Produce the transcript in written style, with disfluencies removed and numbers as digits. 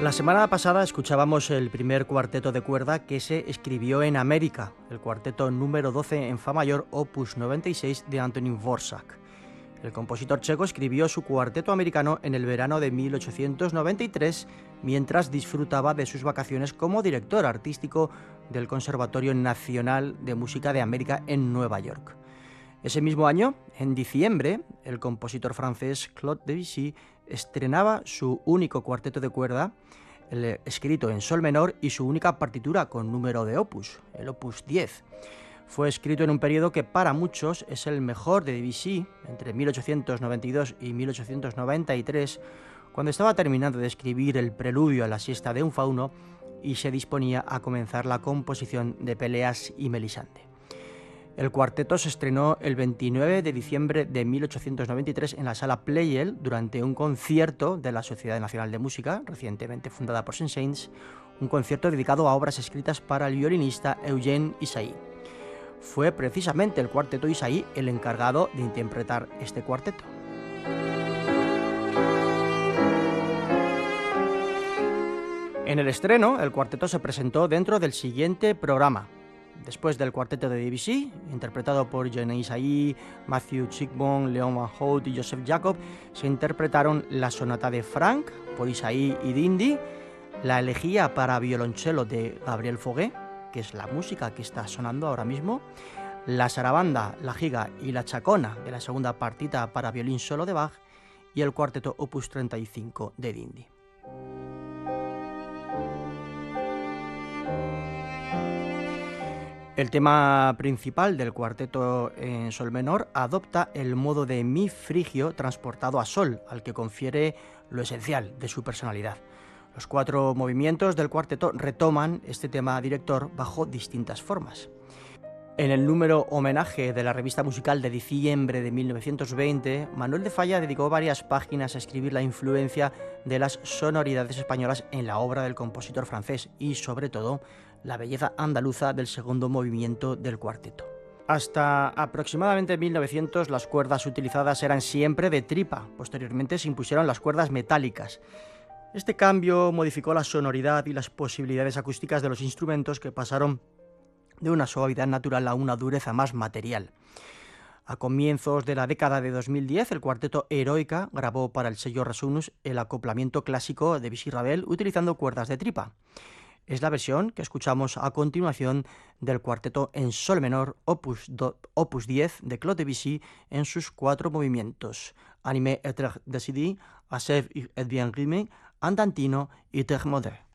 La semana pasada escuchábamos el primer cuarteto de cuerda que se escribió en América, el cuarteto número 12 en fa mayor, opus 96 de Antonín Dvořák. El compositor checo escribió su cuarteto americano en el verano de 1893, mientras disfrutaba de sus vacaciones como director artístico del Conservatorio Nacional de Música de América en Nueva York. Ese mismo año, en diciembre, el compositor francés Claude Debussy estrenaba su único cuarteto de cuerda, escrito en sol menor, y su única partitura con número de opus, el opus 10. Fue escrito en un periodo que para muchos es el mejor de Debussy, entre 1892 y 1893, cuando estaba terminando de escribir el preludio a la siesta de un fauno y se disponía a comenzar la composición de Peleas y Melisande. El cuarteto se estrenó el 29 de diciembre de 1893 en la sala Pleyel durante un concierto de la Sociedad Nacional de Música, recientemente fundada por Saint-Saëns, un concierto dedicado a obras escritas para el violinista Eugène Ysaÿe. Fue precisamente el cuarteto Ysaÿe el encargado de interpretar este cuarteto. En el estreno, el cuarteto se presentó dentro del siguiente programa. Después del cuarteto de Debussy, interpretado por Eugène Ysaÿe, Matthew Chigbourn, Léon Van Hout y Joseph Jacob, se interpretaron la sonata de Franck por Ysaÿe y d'Indy, la elegía para violonchelo de Gabriel Fauré, que es la música que está sonando ahora mismo, la sarabanda, la giga y la chacona de la segunda partita para violín solo de Bach y el cuarteto opus 35 de d'Indy. El tema principal del cuarteto en sol menor adopta el modo de mi frigio transportado a sol, al que confiere lo esencial de su personalidad. Los 4 movimientos del cuarteto retoman este tema director bajo distintas formas. En el número homenaje de la revista musical de diciembre de 1920, Manuel de Falla dedicó varias páginas a escribir la influencia de las sonoridades españolas en la obra del compositor francés y, sobre todo, la belleza andaluza del segundo movimiento del cuarteto. Hasta aproximadamente 1900 las cuerdas utilizadas eran siempre de tripa, posteriormente se impusieron las cuerdas metálicas. Este cambio modificó la sonoridad y las posibilidades acústicas de los instrumentos, que pasaron de una suavidad natural a una dureza más material. A comienzos de la década de 2010, el cuarteto Heroica grabó para el sello Resonus el acoplamiento clásico de Debussy-Ravel utilizando cuerdas de tripa. Es la versión que escuchamos a continuación del cuarteto en sol menor opus 10 de Claude Debussy en sus 4 movimientos: Animé et décidé, Achève et bien rimé, Andantino y Terre moderne.